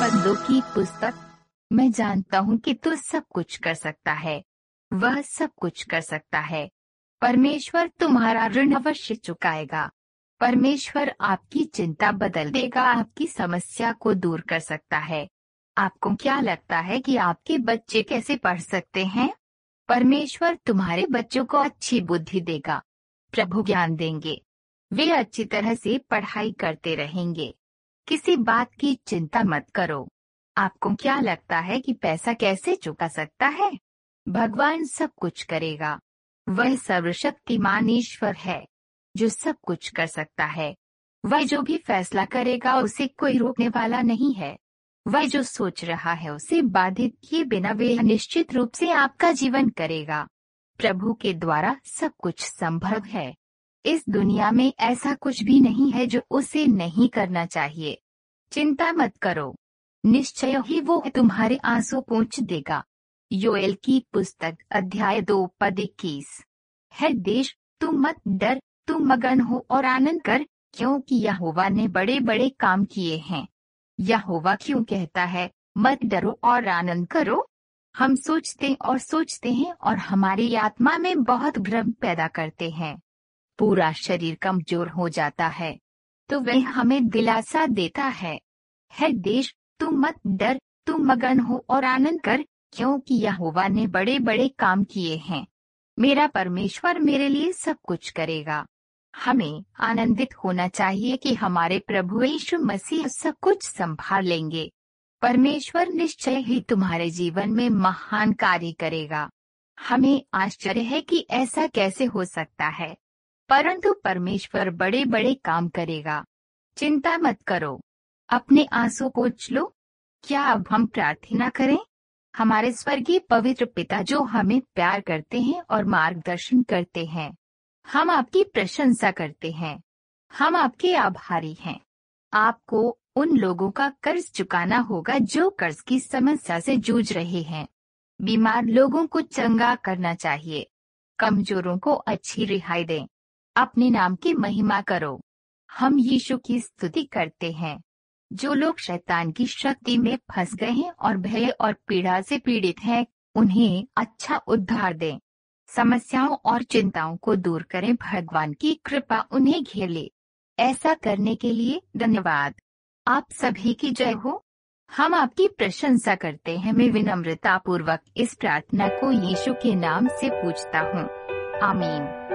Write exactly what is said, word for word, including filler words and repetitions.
पदों की पुस्तक। मैं जानता हूँ कि तू सब कुछ कर सकता है। वह सब कुछ कर सकता है। परमेश्वर तुम्हारा ऋण अवश्य चुकाएगा। परमेश्वर आपकी चिंता बदल देगा, आपकी समस्या को दूर कर सकता है। आपको क्या लगता है कि आपके बच्चे कैसे पढ़ सकते हैं? परमेश्वर तुम्हारे बच्चों को अच्छी बुद्धि देगा। प्रभु ज्ञान देंगे। वे अच्छी तरह से पढ़ाई करते रहेंगे। किसी बात की चिंता मत करो। आपको क्या लगता है कि पैसा कैसे चुका सकता है? भगवान सब कुछ करेगा। वह सर्वशक्तिमान ईश्वर है जो सब कुछ कर सकता है। वह जो भी फैसला करेगा उसे कोई रोकने वाला नहीं है। वह जो सोच रहा है उसे बाधित किए बिना वह निश्चित रूप से आपका जीवन करेगा। प्रभु के द्वारा सब कुछ संभव है। इस दुनिया में ऐसा कुछ भी नहीं है जो उसे नहीं करना चाहिए। चिंता मत करो, निश्चय ही वो तुम्हारे आंसू पोंछ देगा। योएल की पुस्तक अध्याय दो पद इक्कीस। है देश, तू मत डर, तू मगन हो और आनंद कर, क्योंकि यहोवा ने बड़े बड़े काम किए हैं। यहोवा क्यों कहता है, मत डरो और आनंद करो? हम सोचते और सोचते हैं और हमारी आत्मा में बहुत भ्रम पैदा करते हैं। पूरा शरीर कमजोर हो जाता है तो वह हमें दिलासा देता है। है देश, तू मत डर, तू मगन हो और आनंद कर, क्योंकि यहोवा ने बड़े बड़े काम किए हैं। मेरा परमेश्वर मेरे लिए सब कुछ करेगा। हमें आनंदित होना चाहिए कि हमारे प्रभु यीशु मसीह सब कुछ संभाल लेंगे। परमेश्वर निश्चय ही तुम्हारे जीवन में महान कार्य करेगा। हमें आश्चर्य है कि ऐसा कैसे हो सकता है, परंतु परमेश्वर बड़े बड़े काम करेगा। चिंता मत करो, अपने आंसू पोंछ लो। क्या अब हम प्रार्थना करें? हमारे स्वर्गीय पवित्र पिता जो हमें प्यार करते हैं और मार्गदर्शन करते हैं, हम आपकी प्रशंसा करते हैं। हम आपके आभारी हैं। आपको उन लोगों का कर्ज चुकाना होगा जो कर्ज की समस्या से जूझ रहे हैं। बीमार लोगों को चंगा करना चाहिए। कमजोरों को अच्छी रिहाई दें। अपने नाम की महिमा करो। हम यीशु की स्तुति करते हैं। जो लोग शैतान की शक्ति में फंस गए हैं और भय और पीड़ा से पीड़ित हैं, उन्हें अच्छा उद्धार दें। समस्याओं और चिंताओं को दूर करें। भगवान की कृपा उन्हें घेर ले। ऐसा करने के लिए धन्यवाद। आप सभी की जय हो। हम आपकी प्रशंसा करते हैं। मैं विनम्रता पूर्वक इस प्रार्थना को यीशु के नाम से पूछता हूँ, आमीन।